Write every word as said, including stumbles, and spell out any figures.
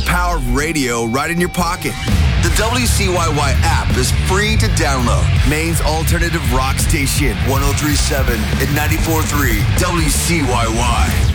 the power of radio right in your pocket. The W C Y Y app is free to download. Maine's alternative rock station, one oh three point seven and ninety-four point three W C Y Y.